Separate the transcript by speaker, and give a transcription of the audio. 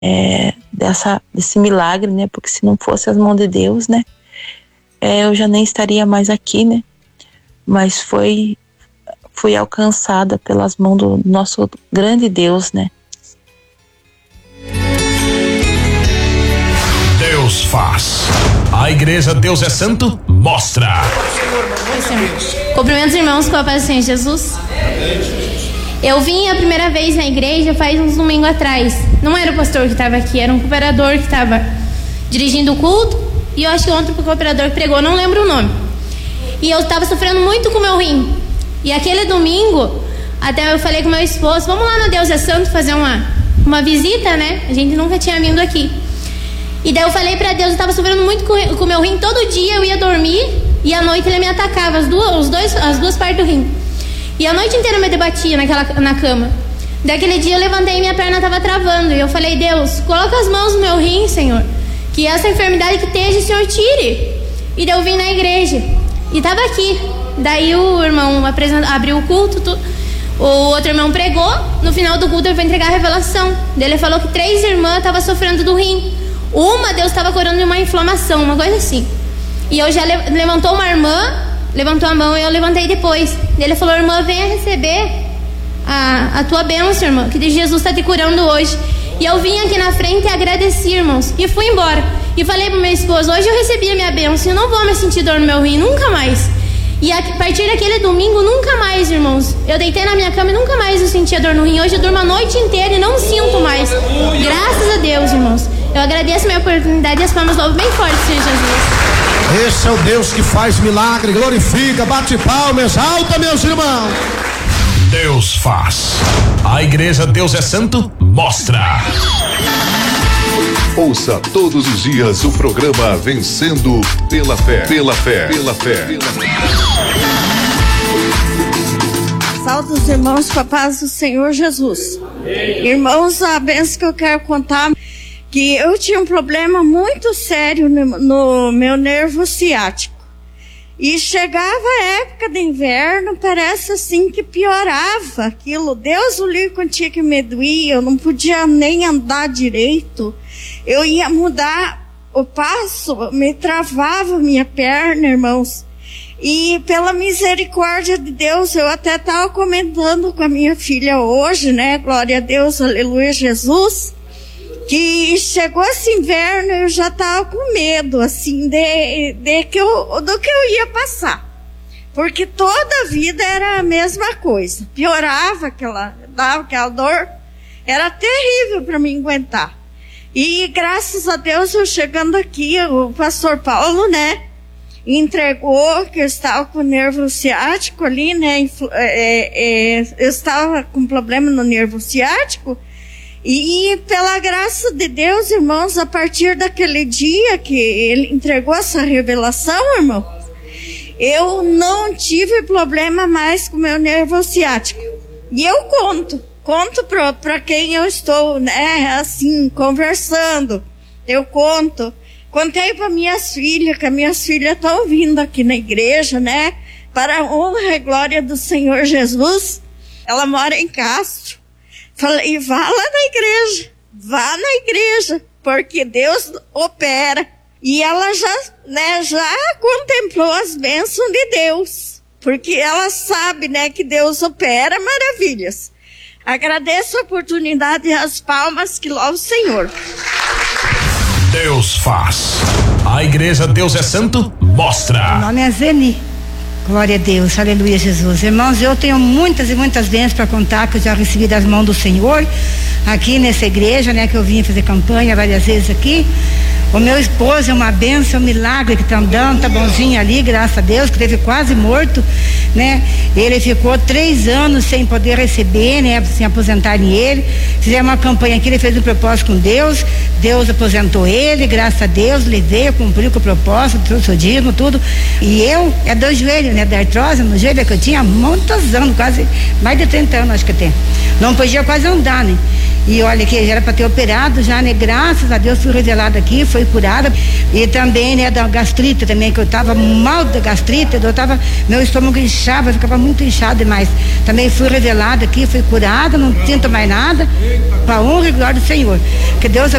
Speaker 1: desse milagre, né? Porque se não fosse as mãos de Deus, né? Eu já nem estaria mais aqui, né? Mas fui alcançada pelas mãos do nosso grande Deus, né?
Speaker 2: Deus faz. A igreja Deus é Santo mostra.
Speaker 3: Cumprimento os irmãos com a paz do Senhor Jesus. Eu vim a primeira vez na igreja faz uns domingos atrás. Não era o pastor que estava aqui, era um cooperador que estava dirigindo o culto. E eu acho que ontem o cooperador pregou, não lembro o nome. E eu estava sofrendo muito com o meu rim. E aquele domingo, até eu falei com meu esposo, vamos lá no Deus é Santo fazer uma visita, né? A gente nunca tinha vindo aqui. E daí eu falei pra Deus, eu estava sofrendo muito com o meu rim. Todo dia eu ia dormir e à noite ele me atacava, as duas partes do rim. E a noite inteira eu me debatia na cama. Daquele dia eu levantei e minha perna estava travando. E eu falei, Deus, coloca as mãos no meu rim, Senhor. Que essa enfermidade que esteja, o Senhor tire. E daí eu vim na igreja. E estava aqui. Daí o irmão abriu o culto. O outro irmão pregou. No final do culto ele foi entregar a revelação. Daí ele falou que 3 irmãs estavam sofrendo do rim. Uma, Deus estava curando de uma inflamação, uma coisa assim. E eu já levantou uma irmã, levantou a mão e eu levantei depois. Ele falou, irmã, venha receber a tua bênção, irmã, que Jesus está te curando hoje. E eu vim aqui na frente e agradeci, irmãos, e fui embora. E falei pro meu esposo, hoje eu recebi a minha bênção, eu não vou mais sentir dor no meu rim, nunca mais. E a partir daquele domingo, nunca mais, irmãos. Eu deitei na minha cama e nunca mais eu sentia dor no rim. Hoje eu durmo a noite inteira e não sinto mais. Graças a Deus, irmãos. Eu agradeço a minha oportunidade e as palmas louvam bem forte, Senhor Jesus.
Speaker 4: Esse é o Deus que faz milagre, glorifica, bate palmas, exalta, meus irmãos.
Speaker 2: Deus faz. A igreja Deus é Santo mostra.
Speaker 5: Ouça todos os dias o programa Vencendo pela Fé. Pela Fé. Pela Fé.
Speaker 6: Salve os irmãos com a paz do Senhor Jesus. Irmãos, a benção que eu quero contar, que eu tinha um problema muito sério no meu nervo ciático. E chegava a época de inverno, parece assim que piorava aquilo. Deus o livre quando tinha que me doía, eu não podia nem andar direito. Eu ia mudar o passo, me travava minha perna, irmãos. E pela misericórdia de Deus, eu até estava comentando com a minha filha hoje, né? Glória a Deus, aleluia, Jesus. Que chegou esse inverno, eu já estava com medo, assim, do que eu ia passar. Porque toda a vida era a mesma coisa. Piorava dava aquela dor. Era terrível para mim aguentar. E graças a Deus, eu chegando aqui, o pastor Paulo, né, entregou que eu estava com o nervo ciático ali, né, eu estava com problema no nervo ciático. E pela graça de Deus, irmãos, a partir daquele dia que ele entregou essa revelação, irmão, eu não tive problema mais com o meu nervo ciático. E eu conto para quem eu estou, né, assim, conversando. Eu contei para minhas filhas, que as minhas filhas estão vindo aqui na igreja, né, para a honra e glória do Senhor Jesus. Ela mora em Castro. Falei, vá na igreja, porque Deus opera. E ela já contemplou as bênçãos de Deus, porque ela sabe, né, que Deus opera maravilhas. Agradeço a oportunidade e as palmas que louva o Senhor.
Speaker 2: Deus faz. A igreja Deus é Santo mostra.
Speaker 7: Meu nome é Zeni. Glória a Deus, aleluia, Jesus. Irmãos, eu tenho muitas e muitas bênçãos para contar que eu já recebi das mãos do Senhor aqui nessa igreja, né, que eu vim fazer campanha várias vezes aqui. O meu esposo é uma bênção, um milagre que tá andando, tá bonzinho ali, graças a Deus, que teve quase morto, né? Ele ficou 3 anos sem poder receber, né? Sem aposentarem ele. Fizemos uma campanha aqui, ele fez um propósito com Deus, Deus aposentou ele, graças a Deus, ele veio, cumpriu com o propósito, trouxe o dízimo, tudo. E eu, é 2 joelhos, né? Da artrose no joelho que eu tinha há muitos anos, quase, mais de 30 anos acho que eu tenho. Não podia quase andar, né? E olha que já era para ter operado já, né? Graças a Deus fui revelado aqui, foi foi curada. E também, né, da gastrite também, que eu tava mal da gastrite, meu estômago inchava, ficava muito inchado demais. Também fui revelada aqui, fui curada, não sinto mais nada, para honra e glória do Senhor. Que Deus